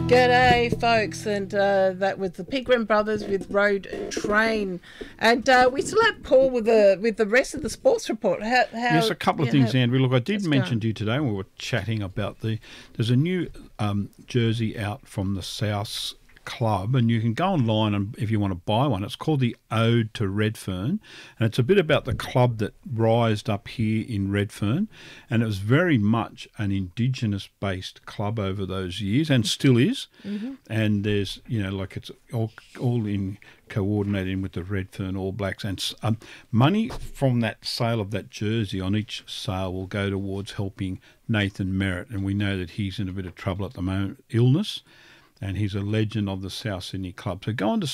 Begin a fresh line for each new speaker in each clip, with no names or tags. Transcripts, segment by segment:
G'day, folks, and that was the Pegram Brothers with Road Train, and we still have Paul with the rest of the sports report.
Yes, a couple of things, Andrew. Look, I did mention to you today when we were chatting about there's a new jersey out from the South Club, and you can go online and if you want to buy one. It's called the Ode to Redfern, and it's a bit about the club that rised up here in Redfern, and it was very much an Indigenous based club over those years and still is. Mm-hmm. And there's it's all in coordinating with the Redfern All Blacks, and money from that sale of that jersey on each sale will go towards helping Nathan Merritt, and we know that he's in a bit of trouble at the moment, illness. And he's a legend of the South Sydney Club. So go on to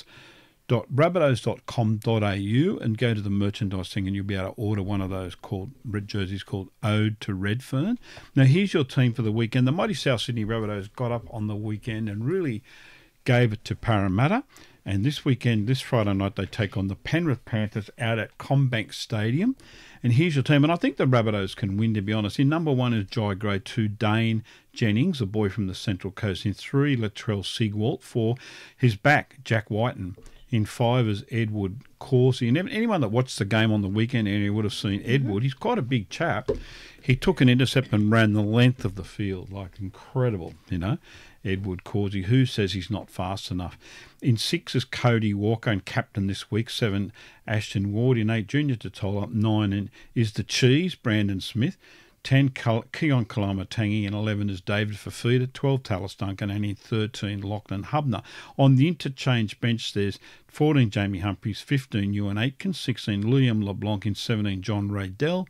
south.rabbitohs.com.au and go to the merchandise thing, and you'll be able to order one of those jerseys called Ode to Redfern. Now, here's your team for the weekend. The mighty South Sydney Rabbitohs got up on the weekend and really gave it to Parramatta. And this weekend, this Friday night, they take on the Penrith Panthers out at CommBank Stadium. And here's your team. And I think the Rabbitohs can win, to be honest. In number 1 is Jai Gray, 2 Dane Jennings, a boy from the Central Coast. In 3, Latrell Sigwalt. 4, his back, Jack Whiten. In 5 is Edward Corsi. And anyone that watched the game on the weekend, you would have seen Edward. He's quite a big chap. He took an intercept and ran the length of the field, like incredible, Edward Corsi, who says he's not fast enough. In 6 is Cody Walker and captain this week. 7, Ashton Ward. In 8, Junior Totola. 9 is the Cheese, Brandon Smith. 10, Keon Kalamatangi. And 11 is David Fafita. 12, Tallis Duncan. And in 13, Lachlan Hubner. On the interchange bench, there's 14, Jamie Humphries. 15, Ewan Aitken. 16, Liam LeBlanc. In 17, John Raydell.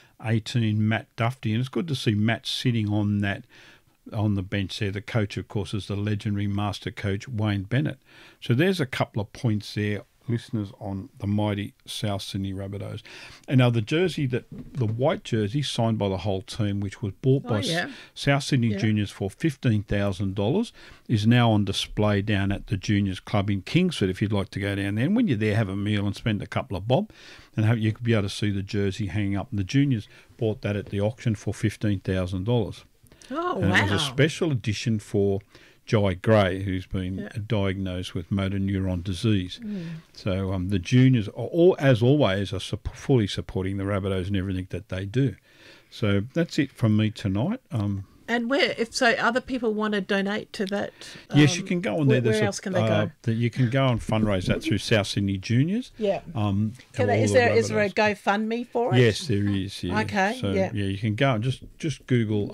18, Matt Dufty. And it's good to see Matt sitting on the bench there. The coach, of course, is the legendary master coach, Wayne Bennett. So there's a couple of points there, listeners, on the mighty South Sydney Rabbitohs. And now the white jersey signed by the whole team, which was bought by South Sydney Juniors for $15,000, is now on display down at the Juniors Club in Kingsford, if you'd like to go down there. And when you're there, have a meal and spend a couple of bob, and you could be able to see the jersey hanging up. And the Juniors bought that at the auction for $15,000.
Oh,
and
wow.
It was a special edition for Jai Gray, who's been diagnosed with motor neuron disease. So the juniors, as always, are fully supporting the Rabbitohs and everything that they do. So that's it from me tonight.
And if other people want to donate to that,
yes, you can go on there.
Where else can they go?
You can go and fundraise that through South Sydney Juniors.
Yeah. Is there a GoFundMe for it?
Yes, there is. Yeah.
Okay.
So you can go and just Google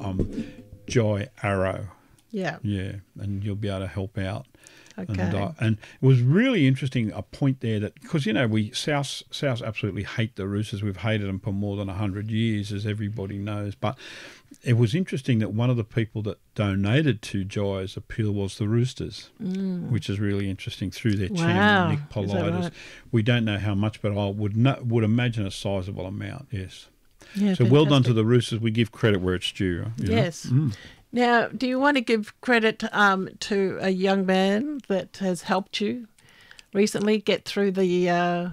Jai Arrow.
Yeah.
Yeah, and you'll be able to help out.
Okay.
And it was really interesting, a point there that, because, we South absolutely hate the Roosters. We've hated them for more than 100 years, as everybody knows. But it was interesting that one of the people that donated to Jai's appeal was the Roosters, which is really interesting, through their chairman, Nick Politis. Right? We don't know how much, but I would imagine a sizable amount, yes.
Yeah,
so well done to the Roosters. We give credit where it's due.
Yes. Now, do you want to give credit to a young man that has helped you recently get through the...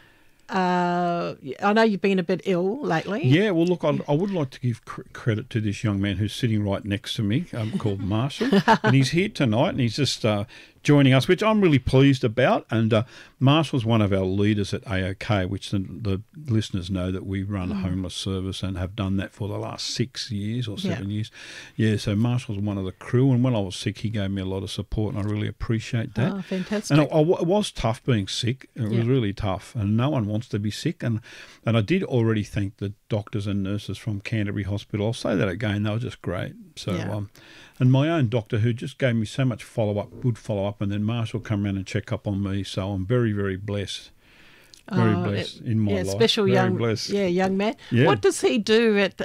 I know you've been a bit ill lately.
Yeah, well, look, I would like to give credit to this young man who's sitting right next to me, called Marshall. And he's here tonight, and he's just joining us, which I'm really pleased about. And Marshall's one of our leaders at AOK, which the listeners know that we run a homeless service and have done that for the last 6 years or 7 years. Yeah, so Marshall's one of the crew, and when I was sick, he gave me a lot of support, and I really appreciate that.
Oh, fantastic.
And it was tough being sick. It was really tough, and no one wants to be sick. And I did already thank the doctors and nurses from Canterbury Hospital. I'll say that again. They were just great. So, and my own doctor, who just gave me so much good follow-up, and then Marshall come around and check up on me. So I'm very, very blessed. Very blessed in my life.
Special
very
young,
blessed.
young man.
Yeah.
What does he do at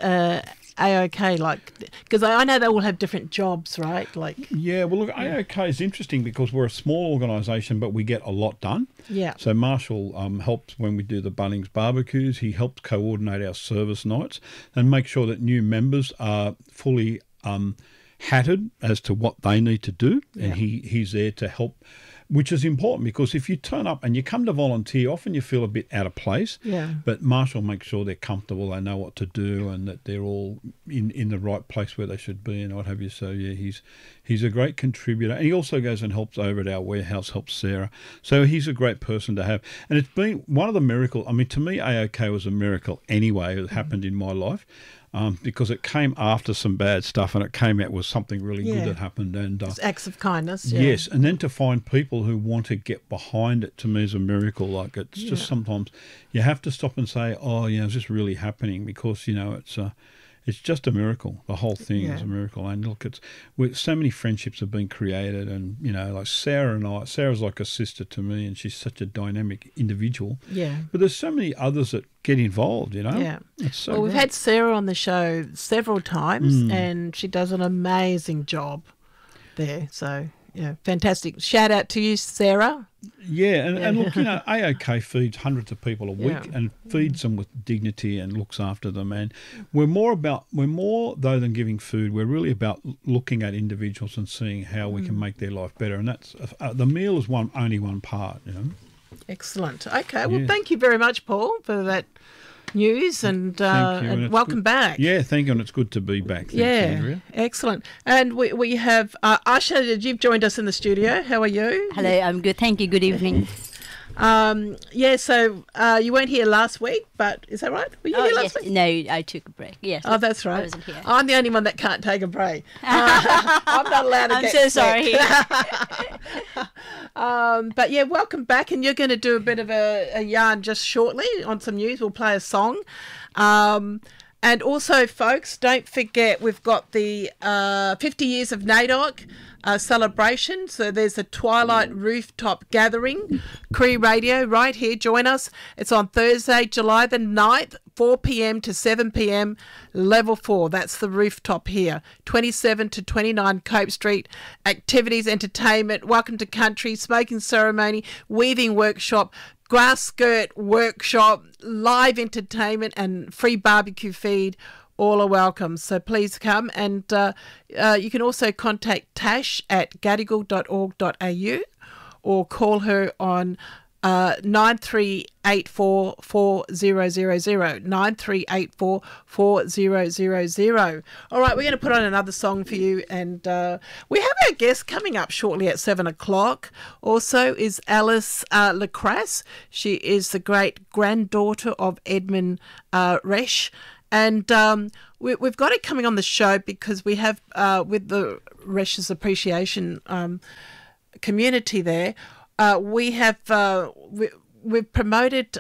AOK? Because I know they all have different jobs, right?
Yeah, well, look, AOK is interesting because we're a small organisation, but we get a lot done.
Yeah.
So Marshall helps when we do the Bunnings barbecues. He helps coordinate our service nights and make sure that new members are fully hatted as to what they need to do, and he's there to help which is important because if you turn up and you come to volunteer, often you feel a bit out of place.
Yeah.
But Marshall makes sure they're comfortable, they know what to do, and that they're all in the right place where they should be and what have you. So yeah, he's a great contributor, and he also goes and helps over at our warehouse, helps Sarah. So he's a great person to have, and it's been one of the miracles. I mean, to me, AOK was a miracle anyway. It happened in my life. Because it came after some bad stuff, and it came out with something really good that happened. And
it's acts of kindness. Yeah.
Yes, and then to find people who want to get behind it, to me, is a miracle. Like, it's just sometimes you have to stop and say, oh, is this really happening? Because, it's just a miracle. The whole thing is a miracle. And look, so many friendships have been created, and like Sarah and I. Sarah's like a sister to me, and she's such a dynamic individual.
Yeah.
But there's so many others that get involved.
Yeah.
It's so
we've had Sarah on the show several times, and she does an amazing job there. So yeah, fantastic. Shout out to you, Sarah.
Yeah, and look, AOK feeds hundreds of people a week and feeds them with dignity and looks after them. And we're more though than giving food. We're really about looking at individuals and seeing how we can make their life better. And that's the meal is only one part.
Excellent. Okay, well, thank you very much, Paul, for that news, and welcome back.
Yeah, thank you, and it's good to be back. Thanks, Andrea.
Excellent. And we have Asha, you've joined us in the studio. How are you?
Hello, I'm good. Thank you. Good evening.
So you weren't here last week, but is that right? Were you here last week?
No, I took a break. Yes.
Oh, that's right.
I wasn't here.
I'm the only one that can't take a break. I'm not allowed to get sick.
Sorry.
But yeah, welcome back, and you're going to do a bit of a yarn just shortly on some news. We'll play a song. And also, folks, don't forget we've got the 50 years of NAIDOC celebration. So there's a Twilight Rooftop Gathering, Cree Radio, right here. Join us. It's on Thursday, July the 9th, 4 p.m. to 7 p.m, level 4. That's the rooftop here. 27 to 29 Cope Street. Activities, entertainment, welcome to country, smoking ceremony, weaving workshop, grass skirt workshop, live entertainment, and free barbecue feed. All are welcome. So please come. And you can also contact Tash at gadigal.org.au or call her on 9384 4000, 9384 4000. All right, we're going to put on another song for you, and we have our guest coming up shortly at 7 o'clock. Also is Alice Lacrasse. She is the great granddaughter of Edmund Resch. And we've got it coming on the show because we have, with the Resch's Appreciation community there, we have we've promoted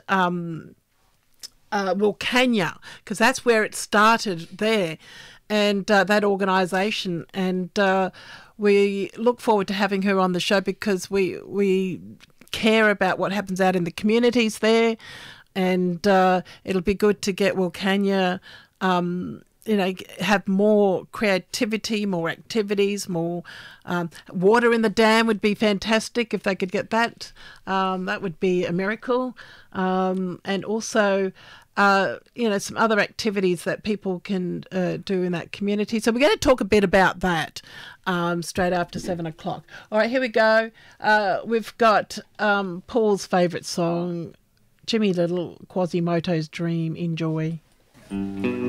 Wilcannia, because that's where it started there, and that organisation. And we look forward to having her on the show because we care about what happens out in the communities there. And it'll be good to get Wilcannia, have more creativity, more activities, more water in the dam would be fantastic if they could get that. That would be a miracle. And also, some other activities that people can do in that community. So we're going to talk a bit about that straight after 7 o'clock. All right, here we go. We've got Paul's favourite song, Jimmy Little, Quasimoto's Dream. Enjoy.